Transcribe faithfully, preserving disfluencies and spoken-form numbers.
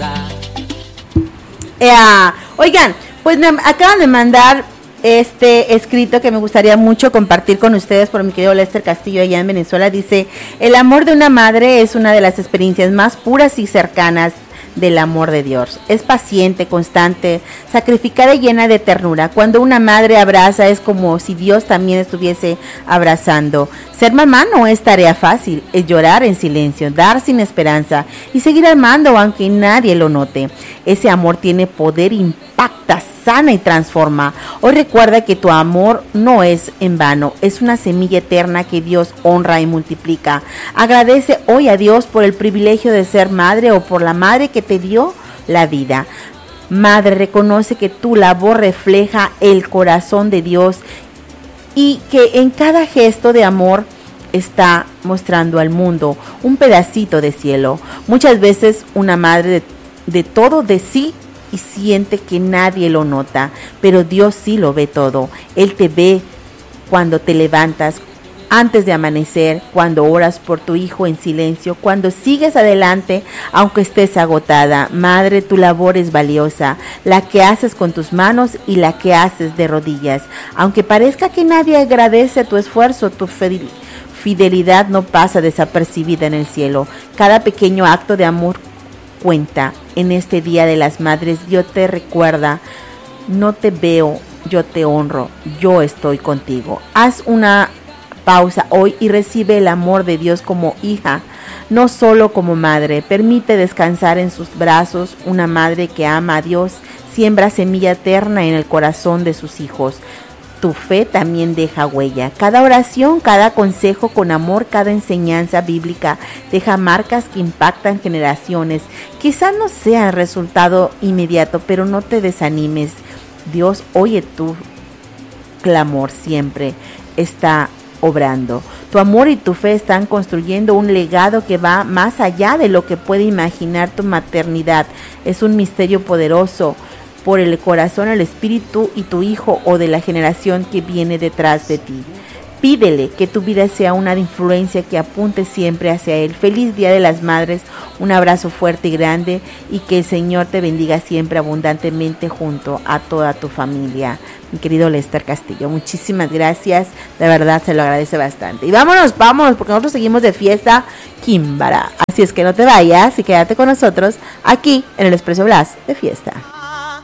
Eh, oigan, pues me acaban de mandar este escrito que me gustaría mucho compartir con ustedes por mi querido Lester Castillo allá en Venezuela. Dice: el amor de una madre es una de las experiencias más puras y cercanas del amor de Dios. Es paciente, constante, sacrificada y llena de ternura. Cuando una madre abraza es como si Dios también estuviese abrazando. Ser mamá no es tarea fácil, es llorar en silencio, dar sin esperanza y seguir amando aunque nadie lo note. Ese amor tiene poder, impacta, sana y transforma. Hoy recuerda que tu amor no es en vano, es una semilla eterna que Dios honra y multiplica. Agradece hoy a Dios por el privilegio de ser madre o por la madre que te dio la vida. Madre, reconoce que tu labor refleja el corazón de Dios y que en cada gesto de amor está mostrando al mundo un pedacito de cielo. Muchas veces una madre de, de todo de sí y siente que nadie lo nota, pero Dios sí lo ve todo. Él te ve cuando te levantas, antes de amanecer, cuando oras por tu hijo en silencio, cuando sigues adelante aunque estés agotada. Madre, tu labor es valiosa, la que haces con tus manos y la que haces de rodillas. Aunque parezca que nadie agradece tu esfuerzo, tu fidelidad no pasa desapercibida en el cielo. Cada pequeño acto de amor cuenta. En este Día de las Madres, Dios te recuerda: no te veo, yo te honro, yo estoy contigo. Haz una pausa hoy y recibe el amor de Dios como hija, no solo como madre. Permite descansar en sus brazos. Una madre que ama a Dios siembra semilla eterna en el corazón de sus hijos. Tu fe también deja huella. Cada oración, cada consejo con amor, cada enseñanza bíblica deja marcas que impactan generaciones. Quizás no sea el resultado inmediato, pero no te desanimes. Dios oye tu clamor, siempre está obrando. Tu amor y tu fe están construyendo un legado que va más allá de lo que puede imaginar tu maternidad. Es un misterio poderoso por el corazón, el espíritu y tu hijo o de la generación que viene detrás de ti. Pídele que tu vida sea una influencia que apunte siempre hacia Él. Feliz Día de las Madres, un abrazo fuerte y grande y que el Señor te bendiga siempre abundantemente junto a toda tu familia. Mi querido Lester Castillo, muchísimas gracias, de verdad se lo agradece bastante. Y vámonos, vámonos, porque nosotros seguimos de fiesta Químbara. Así es que no te vayas y quédate con nosotros aquí en el Expreso Blas de Fiesta.